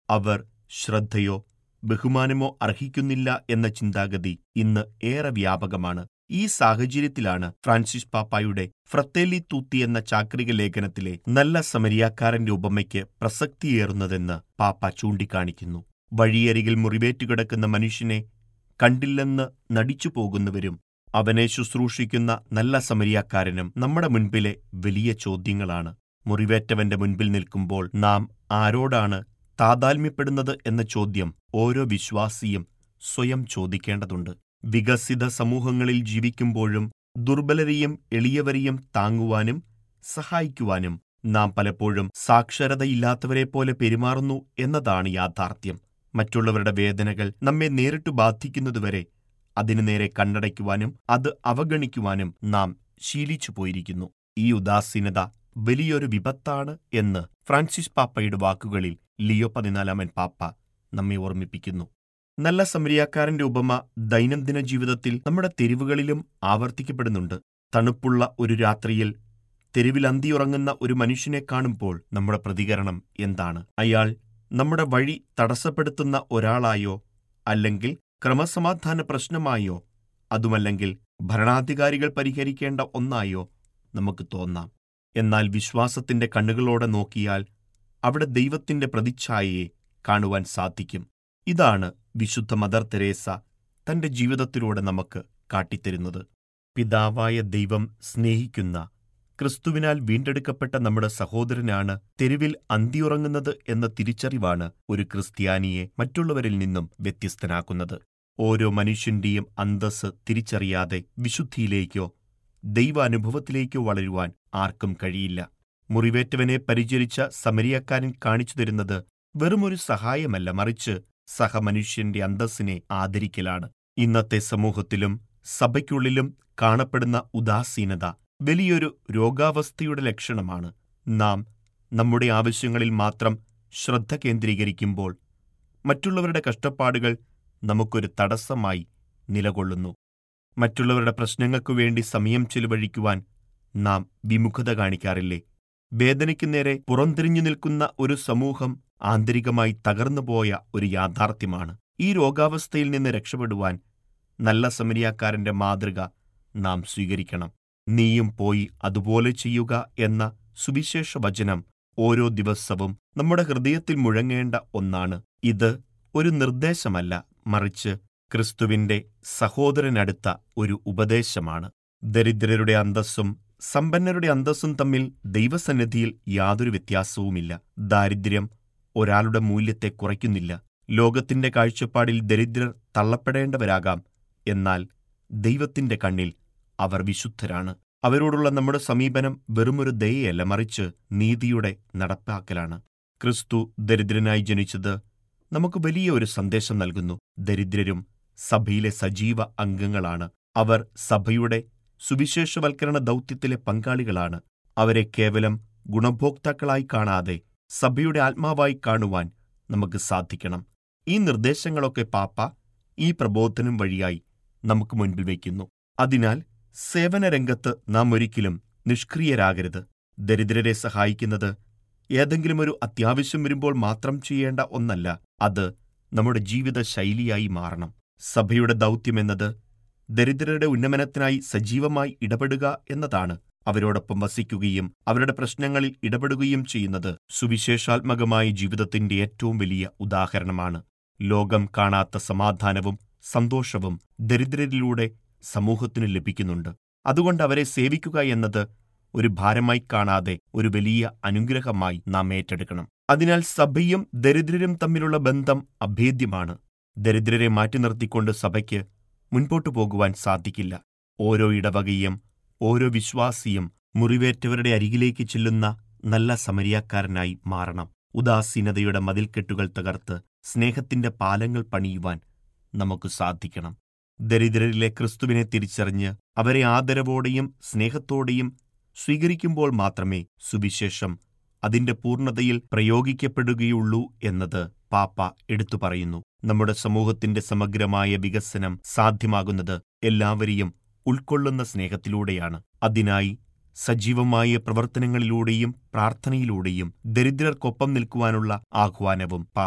അവർ ശ്രദ്ധയോ ബഹുമാനമോ അർഹിക്കുന്നില്ല എന്ന ചിന്താഗതി ഇന്ന് ഏറെ വ്യാപകമാണ്. ഈ സാഹചര്യത്തിലാണ് ഫ്രാൻസിസ് പാപ്പായുടെ ഫ്രത്തേലി തൂത്തി എന്ന ചാക്രിക ലേഖനത്തിലെ നല്ല സമരിയാക്കാരന്റെ ഉപമയ്ക്ക് പ്രസക്തിയേറുന്നതെന്ന് പാപ്പ ചൂണ്ടിക്കാണിക്കുന്നു. വഴിയരികിൽ മുറിവേറ്റുകിടക്കുന്ന മനുഷ്യനെ കണ്ടില്ലെന്ന് നടിച്ചു പോകുന്നവരും അവനെ ശുശ്രൂഷിക്കുന്ന നല്ല സമരിയാക്കാരനും നമ്മുടെ മുൻപിലെ വലിയ ചോദ്യങ്ങളാണ്. മുറിവേറ്റവന്റെ മുൻപിൽ നിൽക്കുമ്പോൾ നാം ആരോടാണ് താതാത്മ്യപ്പെടുന്നത് എന്ന ചോദ്യം ഓരോ വിശ്വാസിയും സ്വയം ചോദിക്കേണ്ടതുണ്ട്. വികസിത സമൂഹങ്ങളിൽ ജീവിക്കുമ്പോഴും ദുർബലരെയും എളിയവരെയും താങ്ങുവാനും സഹായിക്കുവാനും നാം പലപ്പോഴും സാക്ഷരതയില്ലാത്തവരെ പോലെ പെരുമാറുന്നു എന്നതാണ് യാഥാർത്ഥ്യം. മറ്റുള്ളവരുടെ വേദനകൾ നമ്മെ നേരിട്ട് ബാധിക്കുന്നതുവരെ അതിനു നേരെ കണ്ണടയ്ക്കുവാനും അത് അവഗണിക്കുവാനും നാം ശീലിച്ചു പോയിരിക്കുന്നു. ഈ ഉദാസീനത വലിയൊരു വിപത്താണ് എന്ന് ഫ്രാൻസിസ് പാപ്പയുടെ വാക്കുകളിൽ ലിയോ 14 പാപ്പ നമ്മെ ഓർമ്മിപ്പിക്കുന്നു. നല്ല സമരിയാക്കാരന്റെ ഉപമ ദൈനംദിന ജീവിതത്തിൽ നമ്മുടെ തെരുവുകളിലും ആവർത്തിക്കപ്പെടുന്നുണ്ട്. തണുപ്പുള്ള ഒരു രാത്രിയിൽ തെരുവിൽ അന്തിയുറങ്ങുന്ന ഒരു മനുഷ്യനെ കാണുമ്പോൾ നമ്മുടെ പ്രതികരണം എന്താണ്? അയാൾ നമ്മുടെ വഴി തടസ്സപ്പെടുത്തുന്ന ഒരാളായോ, അല്ലെങ്കിൽ ക്രമസമാധാന പ്രശ്നമായോ, അതുമല്ലെങ്കിൽ ഭരണാധികാരികൾ പരിഹരിക്കേണ്ട ഒന്നായോ നമുക്ക് തോന്നാം. എന്നാൽ വിശ്വാസത്തിന്റെ കണ്ണുകളോടെ നോക്കിയാൽ അവിടെ ദൈവത്തിന്റെ പ്രതിച്ഛായയെ കാണുവാൻ സാധിക്കും. ഇതാണ് വിശുദ്ധ മദർ തെരേസ തന്റെ ജീവിതത്തിലൂടെ നമുക്ക് കാട്ടിത്തരുന്നത്. പിതാവായ ദൈവം സ്നേഹിക്കുന്ന ക്രിസ്തുവിനാൽ വീണ്ടെടുക്കപ്പെട്ട നമ്മുടെ സഹോദരനാണ് തെരുവിൽ അന്തിയുറങ്ങുന്നത് എന്ന തിരിച്ചറിവാണ് ഒരു ക്രിസ്ത്യാനിയെ മറ്റുള്ളവരിൽ നിന്നും വ്യത്യസ്തനാക്കുന്നത്. ഓരോ മനുഷ്യന്റെയും അന്തസ്സ് തിരിച്ചറിയാതെ വിശുദ്ധിയിലേക്കോ ദൈവാനുഭവത്തിലേക്കോ വളരുവാൻ ആർക്കും കഴിയില്ല. മുറിവേറ്റവനെ പരിചരിച്ച സമരിയക്കാരൻ കാണിച്ചു തരുന്നത് വെറുമൊരു സഹായമല്ല, മറിച്ച് സഹമനുഷ്യന്റെ അന്തസ്സിനെ ആദരിക്കലാണ്. ഇന്നത്തെ സമൂഹത്തിലും സഭയ്ക്കുള്ളിലും കാണപ്പെടുന്ന ഉദാസീനത വലിയൊരു രോഗാവസ്ഥയുടെ ലക്ഷണമാണ്. നാം നമ്മുടെ ആവശ്യങ്ങളിൽ മാത്രം ശ്രദ്ധ കേന്ദ്രീകരിക്കുമ്പോൾ മറ്റുള്ളവരുടെ കഷ്ടപ്പാടുകൾ നമുക്കൊരു തടസ്സമായി നിലകൊള്ളുന്നു. മറ്റുള്ളവരുടെ പ്രശ്നങ്ങൾക്കു വേണ്ടി സമയം ചെലവഴിക്കുവാൻ നാം വിമുഖത കാണിക്കാറില്ലേ? വേദനയ്ക്കു നേരെ പുറംതിരിഞ്ഞു നിൽക്കുന്ന ഒരു സമൂഹം ആന്തരികമായി തകർന്നുപോയ ഒരു യാഥാർത്ഥ്യമാണ്. ഈ രോഗാവസ്ഥയിൽ നിന്ന് രക്ഷപ്പെടുവാൻ നല്ല സമരിയാക്കാരന്റെ മാതൃക നാം സ്വീകരിക്കണം. നീയും പോയി അതുപോലെ ചെയ്യുക എന്ന സുവിശേഷ വചനം ഓരോ ദിവസവും നമ്മുടെ ഹൃദയത്തിൽ മുഴങ്ങേണ്ട ഒന്നാണ്. ഇത് ഒരു നിർദ്ദേശമല്ല, മറിച്ച് ക്രിസ്തുവിന്റെ സഹോദരനടുത്ത ഒരു ഉപദേശമാണ്. ദരിദ്രരുടെ അന്തസ്സും സമ്പന്നരുടെ അന്തസ്സും തമ്മിൽ ദൈവസന്നിധിയിൽ യാതൊരു വ്യത്യാസവുമില്ല. ദാരിദ്ര്യം ഒരാളുടെ മൂല്യത്തെ കുറയ്ക്കുന്നില്ല. ലോകത്തിന്റെ കാഴ്ചപ്പാടിൽ ദരിദ്രർ തള്ളപ്പെടേണ്ടവരാകാം, എന്നാൽ ദൈവത്തിന്റെ കണ്ണിൽ അവർ വിശുദ്ധരാണ്. അവരോടുള്ള നമ്മുടെ സമീപനം വെറുമൊരു ദയയല്ല, മറിച്ച് നീതിയുടെ നടപ്പാക്കലാണ്. ക്രിസ്തു ദരിദ്രനായി ജനിച്ചത് നമുക്ക് വലിയ ഒരു സന്ദേശം നൽകുന്നു. ദരിദ്രരും സഭയിലെ സജീവ അംഗങ്ങളാണ്. അവർ സഭയുടെ സുവിശേഷവൽക്കരണ ദൗത്യത്തിലെ പങ്കാളികളാണ്. അവരെ കേവലം ഗുണഭോക്താക്കളായി കാണാതെ സഭയുടെ ആത്മാവായി കാണുവാൻ നമുക്ക് സാധിക്കണം. ഈ നിർദ്ദേശങ്ങളൊക്കെ പാപ്പ ഈ പ്രബോധനം വഴിയായി നമുക്ക് മുൻപിൽ വയ്ക്കുന്നു. അതിനാൽ സേവനരംഗത്ത് നാം ഒരിക്കലും നിഷ്ക്രിയരാകരുത്. ദരിദ്രരെ സഹായിക്കുന്നത് ഏതെങ്കിലും ഒരു അത്യാവശ്യം വരുമ്പോൾ മാത്രം ചെയ്യേണ്ട ഒന്നല്ല, അത് നമ്മുടെ ജീവിത ശൈലിയായി മാറണം. സഭയുടെ ദൗത്യമെന്നത് ദരിദ്രരുടെ ഉന്നമനത്തിനായി സജീവമായി ഇടപെടുക എന്നതാണ്. അവരോടൊപ്പം വസിക്കുകയും അവരുടെ പ്രശ്നങ്ങളിൽ ഇടപെടുകയും ചെയ്യുന്നത് സുവിശേഷാത്മകമായ ജീവിതത്തിന്റെ ഏറ്റവും വലിയ ഉദാഹരണമാണ്. ലോകം കാണാത്ത സമാധാനവും സന്തോഷവും ദരിദ്രരിലൂടെ സമൂഹത്തിന് ലഭിക്കുന്നുണ്ട്. അതുകൊണ്ട് അവരെ സേവിക്കുക എന്നത് ഒരു ഭാരമായി കാണാതെ ഒരു വലിയ അനുഗ്രഹമായി നാം ഏറ്റെടുക്കണം. അതിനാൽ സഭയും ദരിദ്രരും തമ്മിലുള്ള ബന്ധം അഭേദ്യമാണ്. ദരിദ്രരെ മാറ്റി നിർത്തിക്കൊണ്ട് സഭയ്ക്ക് മുൻപോട്ടു പോകുവാൻ സാധിക്കില്ല. ഓരോ ഇടവകയും ഓരോ വിശ്വാസിയും മുറിവേറ്റവരുടെ അരികിലേക്ക് ചെല്ലുന്ന നല്ല സമരിയാക്കാരനായി മാറണം. ഉദാസീനതയുടെ മതിൽക്കെട്ടുകൾ തകർത്ത് സ്നേഹത്തിന്റെ പാലങ്ങൾ പണിയുവാൻ നമുക്ക് സാധിക്കണം. ദരിദ്രരിലെ ക്രിസ്തുവിനെ തിരിച്ചറിഞ്ഞ് അവരെ ആദരവോടെയും സ്നേഹത്തോടെയും സ്വീകരിക്കുമ്പോൾ മാത്രമേ സുവിശേഷം അതിന്റെ പൂർണ്ണതയിൽ പ്രയോഗിക്കപ്പെടുകയുള്ളൂ എന്നത് പാപ്പ എടുത്തു പറയുന്നു. നമ്മുടെ സമൂഹത്തിന്റെ സമഗ്രമായ വികസനം സാധ്യമാകുന്നത് എല്ലാവരെയും ഉൾക്കൊള്ളുന്ന സ്നേഹത്തിലൂടെയാണ്. അതിനായി സജീവമായ പ്രവർത്തനങ്ങളിലൂടെയും പ്രാർത്ഥനയിലൂടെയും ദരിദ്രർക്കൊപ്പം നിൽക്കുവാനുള്ള ആഹ്വാനവും